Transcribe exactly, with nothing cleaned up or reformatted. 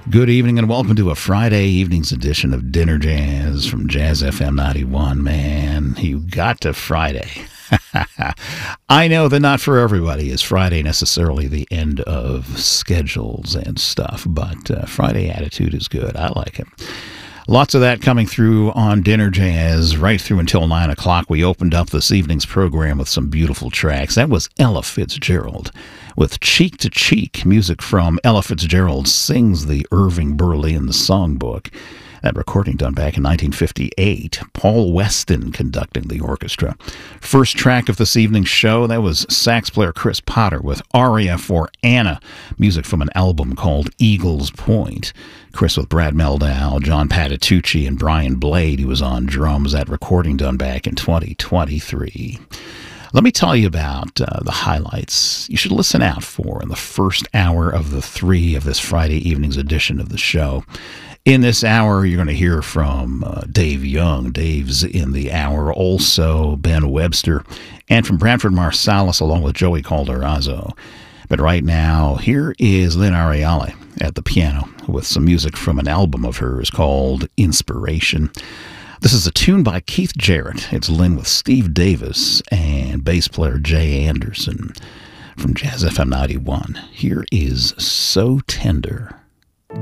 Good evening and welcome to a Friday evening's edition of Dinner Jazz from Jazz F M ninety-one. Man, you got to Friday. I know that not for everybody is Friday necessarily the end of schedules and stuff, but uh, Friday attitude is good. I like it. Lots of that coming through on Dinner Jazz right through until nine o'clock. We opened up this evening's program with some beautiful tracks. That was Ella Fitzgerald with Cheek to Cheek, music from Ella Fitzgerald Sings the Irving Berlin Songbook. That recording done back in nineteen fifty-eight. Paul Weston conducting the orchestra. First track of this evening's show, that was sax player Chris Potter with Aria for Anna, music from an album called Eagle's Point. Chris with Brad Meldau, John Patitucci, and Brian Blade, who was on drums. That recording done back in twenty twenty-three. Let me tell you about uh, the highlights you should listen out for in the first hour of the three of this Friday evening's edition of the show. In this hour, you're going to hear from uh, Dave Young. Dave's in the hour. Also, Ben Webster. And from Branford Marsalis, along with Joey Calderazzo. But right now, here is Lynn Ariale at the piano with some music from an album of hers called Inspiration. This is a tune by Keith Jarrett. It's Lynn with Steve Davis and bass player Jay Anderson from Jazz F M ninety-one. Here is So Tender.